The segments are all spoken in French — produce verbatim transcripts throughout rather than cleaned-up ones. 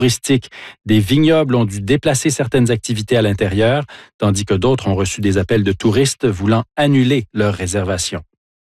touristique. Des vignobles ont dû déplacer certaines activités à l'intérieur, tandis que d'autres ont reçu des appels de touristes voulant annuler leurs réservations.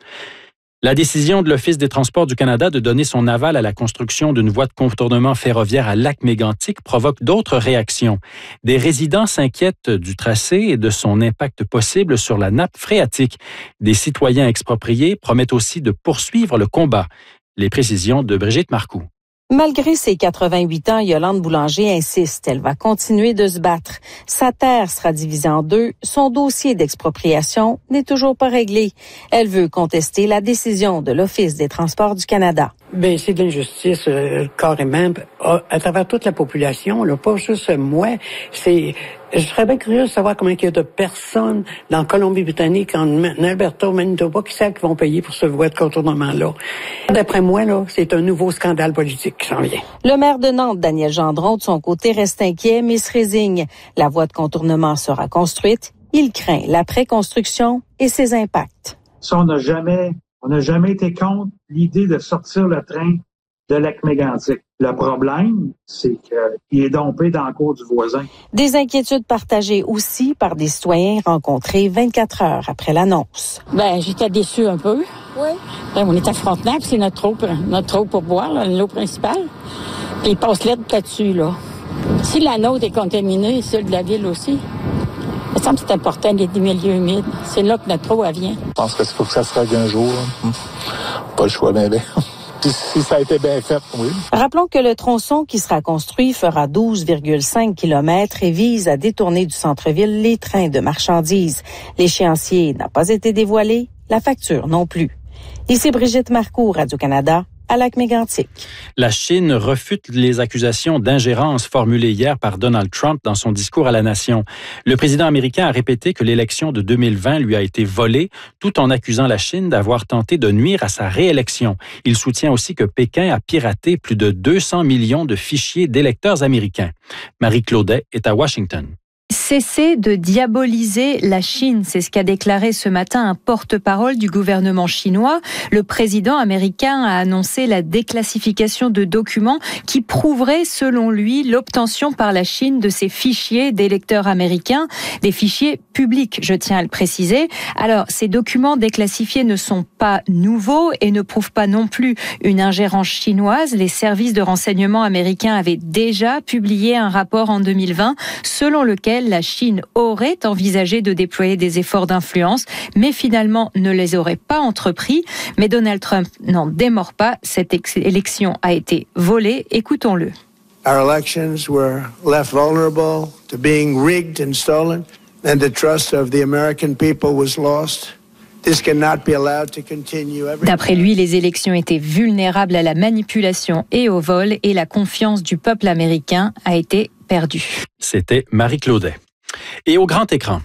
La décision de l'Office des transports du Canada de donner son aval à la construction d'une voie de contournement ferroviaire à Lac-Mégantic provoque d'autres réactions. Des résidents s'inquiètent du tracé et de son impact possible sur la nappe phréatique. Des citoyens expropriés promettent aussi de poursuivre le combat. Les précisions de Brigitte Marcoux. Malgré ses quatre-vingt-huit ans, Yolande Boulanger insiste. Elle va continuer de se battre. Sa terre sera divisée en deux. Son dossier d'expropriation n'est toujours pas réglé. Elle veut contester la décision de l'Office des transports du Canada. Ben c'est de l'injustice euh, carrément à, à travers toute la population, là, pas juste moi. C'est, je serais bien curieux de savoir combien il y a de personnes dans Colombie-Britannique, en Alberta, au Manitoba, qui savent qu'ils vont payer pour ce voie de contournement-là. D'après moi, là, c'est un nouveau scandale politique qui s'en vient. Le maire de Nantes, Daniel Gendron, de son côté, reste inquiet, mais se résigne. La voie de contournement sera construite. Il craint la préconstruction et ses impacts. Ça, on n'a jamais, on n'a jamais été contre l'idée de sortir le train de Lac-Mégantic. Le problème, c'est qu'il est dompé dans la cour du voisin. Des inquiétudes partagées aussi par des citoyens rencontrés vingt-quatre heures après l'annonce. Ben, j'étais déçue un peu. Oui. Ben, on est à Frontenac, c'est notre eau, notre eau pour boire, là, l'eau principale. Et il passe l'aide là-dessus, là. Si la nôtre est contaminée, celle de la ville aussi. Il me semble que c'est important d'être des milieux humides. C'est là que notre eau, elle vient. Je pense qu'il faut que ça se règle un jour. Hum. Pas le choix, mais bien. Puis si ça a été bien fait, oui. Rappelons que le tronçon qui sera construit fera douze virgule cinq kilomètres et vise à détourner du centre-ville les trains de marchandises. L'échéancier n'a pas été dévoilé, la facture non plus. Ici Brigitte Marcoux, Radio-Canada, à Lac-Mégantic. La Chine refute les accusations d'ingérence formulées hier par Donald Trump dans son discours à la nation. Le président américain a répété que l'élection de deux mille vingt lui a été volée, tout en accusant la Chine d'avoir tenté de nuire à sa réélection. Il soutient aussi que Pékin a piraté plus de deux cents millions de fichiers d'électeurs américains. Marie Claudet est à Washington. Cessez de diaboliser la Chine, c'est ce qu'a déclaré ce matin un porte-parole du gouvernement chinois. Le président américain a annoncé la déclassification de documents qui prouveraient, selon lui, l'obtention par la Chine de ces fichiers d'électeurs américains, des fichiers publics, je tiens à le préciser. Alors, ces documents déclassifiés ne sont pas nouveaux et ne prouvent pas non plus une ingérence chinoise. Les services de renseignement américains avaient déjà publié un rapport en deux mille vingt selon lequel la Chine aurait envisagé de déployer des efforts d'influence, mais finalement ne les aurait pas entrepris. Mais Donald Trump n'en démord pas. Cette élection a été volée. Écoutons-le. Our elections were left vulnerable to being rigged and stolen, and the trust of the American people was lost. This cannot be allowed to continue. D'après lui, les élections étaient vulnérables à la manipulation et au vol, et la confiance du peuple américain a été perdue. C'était Marie Claudet. Et au grand écran.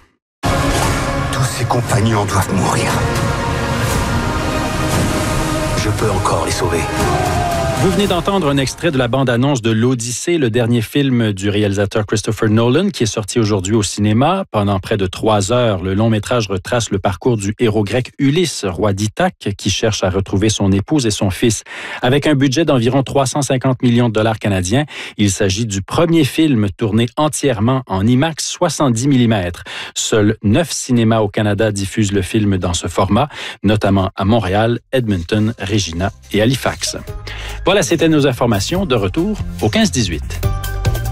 Tous ses compagnons doivent mourir. Je peux encore les sauver. Vous venez d'entendre un extrait de la bande-annonce de l'Odyssée, le dernier film du réalisateur Christopher Nolan, qui est sorti aujourd'hui au cinéma. Pendant près de trois heures, le long-métrage retrace le parcours du héros grec Ulysse, roi d'Ithaque, qui cherche à retrouver son épouse et son fils. Avec un budget d'environ trois cent cinquante millions de dollars canadiens, il s'agit du premier film tourné entièrement en IMAX soixante-dix millimètres. Seuls neuf cinémas au Canada diffusent le film dans ce format, notamment à Montréal, Edmonton, Regina et Halifax. Voilà, c'était nos informations. De retour au quinze dix-huit.